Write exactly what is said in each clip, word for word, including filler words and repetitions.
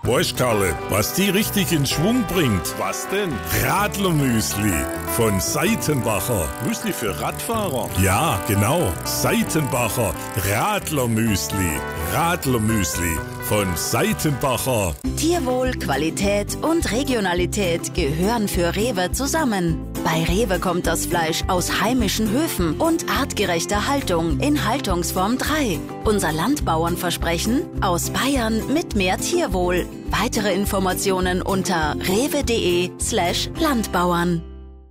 Weißt Karle, was die richtig in Schwung bringt? Was denn? Radlermüsli von Seitenbacher. Müsli für Radfahrer? Ja, genau. Seitenbacher Radlermüsli. Radlermüsli von Seitenbacher. Tierwohl, Qualität und Regionalität gehören für Rewe zusammen. Bei Rewe kommt das Fleisch aus heimischen Höfen und artgerechter Haltung in Haltungsform drei. Unser Landbauernversprechen: aus Bayern mit mehr Tierwohl. Weitere Informationen unter rewe.de slash Landbauern.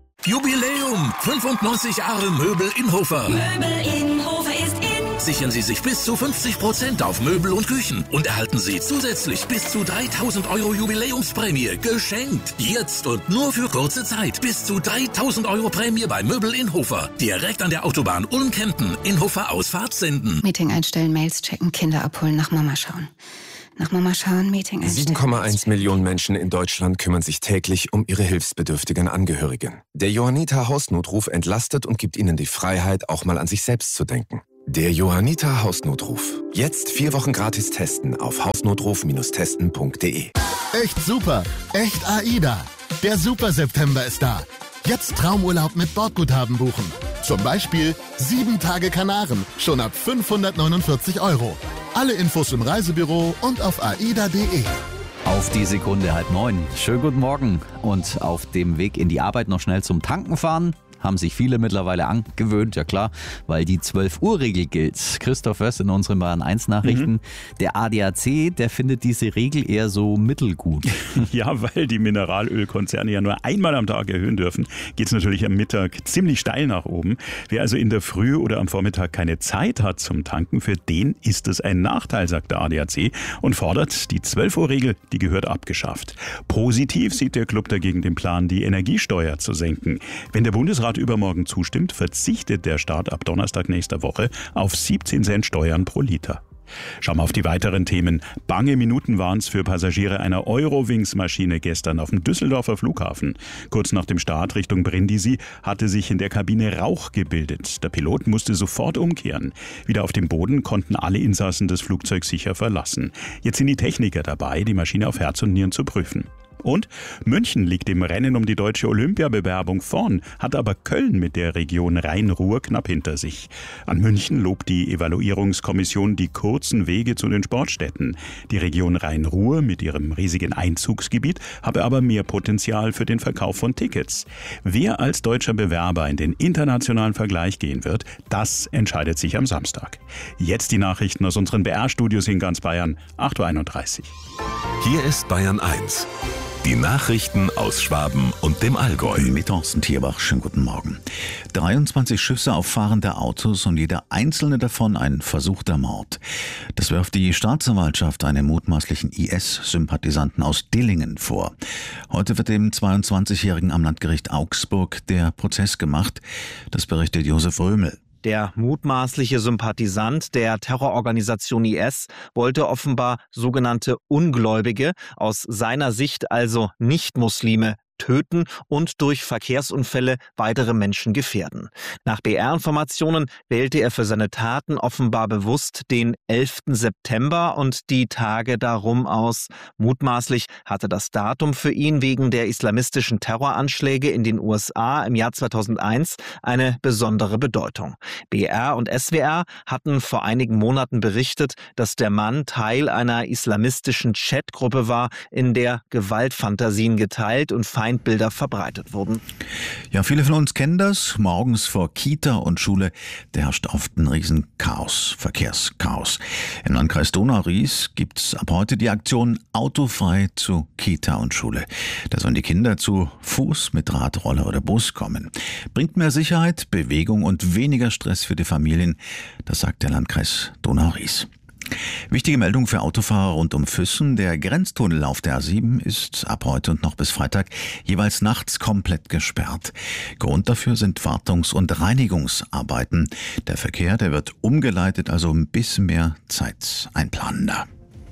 Jubiläum! fünfundneunzig Jahre Möbel Inhofer. Möbel Inhofer ist in. Sichern Sie sich bis zu fünfzig Prozent auf Möbel und Küchen und erhalten Sie zusätzlich bis zu dreitausend Euro Jubiläumsprämie geschenkt. Jetzt und nur für kurze Zeit. Bis zu dreitausend Euro Prämie bei Möbel Inhofer. Direkt an der Autobahn Ulm-Kempten. Inhofer Ausfahrt senden. Meeting einstellen, Mails checken, Kinder abholen, nach Mama schauen. Nach Mama schauen, Meeting einstellen. sieben Komma eins Millionen Menschen in Deutschland kümmern sich täglich um ihre hilfsbedürftigen Angehörigen. Der Johanniter Hausnotruf entlastet und gibt ihnen die Freiheit, auch mal an sich selbst zu denken. Der Johanniter Hausnotruf. Jetzt vier Wochen gratis testen auf hausnotruf Bindestrich testen Punkt de. Echt super, echt AIDA. Der Super September ist da. Jetzt Traumurlaub mit Bordguthaben buchen. Zum Beispiel sieben Tage Kanaren, schon ab fünfhundertneunundvierzig Euro. Alle Infos im Reisebüro und auf aida punkt de. Auf die Sekunde halb neun. Schönen guten Morgen. Und auf dem Weg in die Arbeit noch schnell zum Tanken fahren. Haben sich viele mittlerweile angewöhnt, ja klar, weil die zwölf Uhr Regel gilt. Christoph Wöss in unseren Bayern eins Nachrichten. Mhm. Der A D A C, der findet diese Regel eher so mittelgut. Ja, weil die Mineralölkonzerne ja nur einmal am Tag erhöhen dürfen, geht es natürlich am Mittag ziemlich steil nach oben. Wer also in der Früh oder am Vormittag keine Zeit hat zum Tanken, für den ist es ein Nachteil, sagt der A D A C und fordert, die zwölf Uhr Regel, die gehört abgeschafft. Positiv sieht der Club dagegen den Plan, die Energiesteuer zu senken. Wenn der Bundesrat übermorgen zustimmt, verzichtet der Staat ab Donnerstag nächster Woche auf siebzehn Cent Steuern pro Liter. Schauen wir auf die weiteren Themen. Bange Minuten waren es für Passagiere einer Eurowings-Maschine gestern auf dem Düsseldorfer Flughafen. Kurz nach dem Start Richtung Brindisi hatte sich in der Kabine Rauch gebildet. Der Pilot musste sofort umkehren. Wieder auf dem Boden konnten alle Insassen das Flugzeug sicher verlassen. Jetzt sind die Techniker dabei, die Maschine auf Herz und Nieren zu prüfen. Und München liegt im Rennen um die deutsche Olympiabewerbung vorn, hat aber Köln mit der Region Rhein-Ruhr knapp hinter sich. An München lobt die Evaluierungskommission die kurzen Wege zu den Sportstätten. Die Region Rhein-Ruhr mit ihrem riesigen Einzugsgebiet habe aber mehr Potenzial für den Verkauf von Tickets. Wer als deutscher Bewerber in den internationalen Vergleich gehen wird, das entscheidet sich am Samstag. Jetzt die Nachrichten aus unseren B R-Studios in ganz Bayern, acht Uhr einunddreißig. Hier ist Bayern eins. Die Nachrichten aus Schwaben und dem Allgäu. Mit Thorsten Tierbach, schönen guten Morgen. dreiundzwanzig Schüsse auf fahrende Autos und jeder einzelne davon ein versuchter Mord. Das wirft die Staatsanwaltschaft einem mutmaßlichen I S-Sympathisanten aus Dillingen vor. Heute wird dem zweiundzwanzigjährigen am Landgericht Augsburg der Prozess gemacht. Das berichtet Josef Römel. Der mutmaßliche Sympathisant der Terrororganisation I S wollte offenbar sogenannte Ungläubige, aus seiner Sicht also Nicht-Muslime, töten und durch Verkehrsunfälle weitere Menschen gefährden. Nach B R-Informationen wählte er für seine Taten offenbar bewusst den elften September und die Tage darum aus. Mutmaßlich hatte das Datum für ihn wegen der islamistischen Terroranschläge in den U S A im Jahr zweitausendeins eine besondere Bedeutung. B R und S W R hatten vor einigen Monaten berichtet, dass der Mann Teil einer islamistischen Chatgruppe war, in der Gewaltfantasien geteilt und Feindbilder verbreitet wurden. Ja, viele von uns kennen das. Morgens vor Kita und Schule, da herrscht oft ein Riesenchaos, Verkehrschaos. Im Landkreis Donau-Ries gibt es ab heute die Aktion Autofrei zu Kita und Schule. Da sollen die Kinder zu Fuß, mit Rad, Roller oder Bus kommen. Bringt mehr Sicherheit, Bewegung und weniger Stress für die Familien, das sagt der Landkreis Donau-Ries. Wichtige Meldung für Autofahrer rund um Füssen. Der Grenztunnel auf der A sieben ist ab heute und noch bis Freitag jeweils nachts komplett gesperrt. Grund dafür sind Wartungs- und Reinigungsarbeiten. Der Verkehr, der wird umgeleitet, also ein bisschen mehr Zeit einplanen da.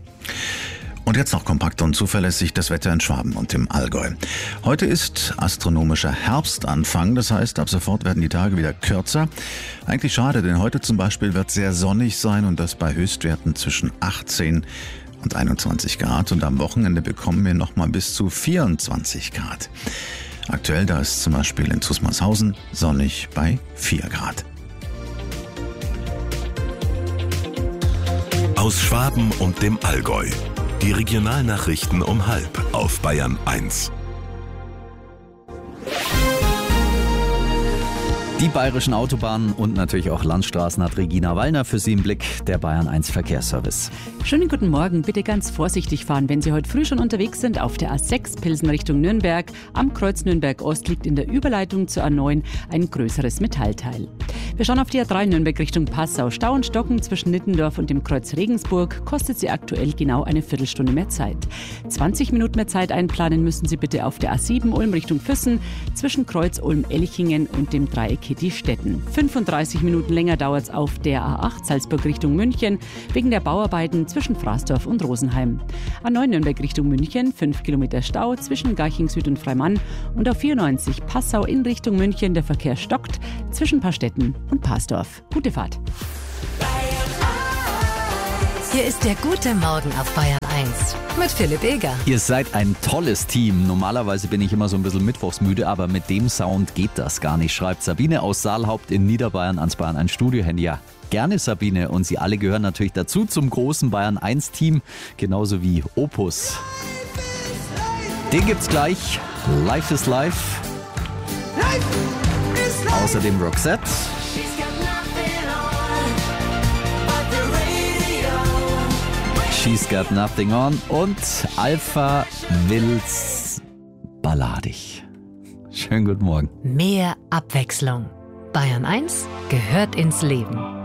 Und jetzt noch kompakt und zuverlässig das Wetter in Schwaben und im Allgäu. Heute ist astronomischer Herbstanfang, das heißt, ab sofort werden die Tage wieder kürzer. Eigentlich schade, denn heute zum Beispiel wird sehr sonnig sein und das bei Höchstwerten zwischen achtzehn und einundzwanzig Grad und am Wochenende bekommen wir nochmal bis zu vierundzwanzig Grad. Aktuell, da ist zum Beispiel in Zusmarshausen sonnig bei vier Grad. Aus Schwaben und dem Allgäu. Die Regionalnachrichten um halb auf Bayern eins. Die bayerischen Autobahnen und natürlich auch Landstraßen hat Regina Wallner für Sie im Blick, der Bayern eins Verkehrsservice. Schönen guten Morgen. Bitte ganz vorsichtig fahren, wenn Sie heute früh schon unterwegs sind auf der A sechs Pilsen Richtung Nürnberg. Am Kreuz Nürnberg-Ost liegt in der Überleitung zur A neun ein größeres Metallteil. Wir schauen auf die A drei Nürnberg Richtung Passau. Stau und Stocken zwischen Nittendorf und dem Kreuz Regensburg kostet Sie aktuell genau eine Viertelstunde mehr Zeit. zwanzig Minuten mehr Zeit einplanen müssen Sie bitte auf der A sieben Ulm Richtung Füssen zwischen Kreuz Ulm-Elchingen und dem Dreieck die Städten. fünfunddreißig Minuten länger dauert es auf der A acht Salzburg Richtung München wegen der Bauarbeiten zwischen Fraßdorf und Rosenheim. A neun Nürnberg Richtung München, fünf Kilometer Stau zwischen Garching Süd und Freimann und auf vierundneunzig Passau in Richtung München, der Verkehr stockt zwischen Paarstetten und Parsdorf. Gute Fahrt. Hier ist der gute Morgen auf Bayern eins mit Philipp Eger. Ihr seid ein tolles Team. Normalerweise bin ich immer so ein bisschen mittwochsmüde, aber mit dem Sound geht das gar nicht, schreibt Sabine aus Saalhaupt in Niederbayern ans Bayern eins Studio-Handy. Ja, gerne Sabine, und Sie alle gehören natürlich dazu zum großen Bayern eins Team, genauso wie Opus. Den gibt's gleich. Life is Life. Außerdem Roxette. She's Got Nothing On und Alpha Will's balladig. Schönen guten Morgen. Mehr Abwechslung. Bayern eins gehört ins Leben.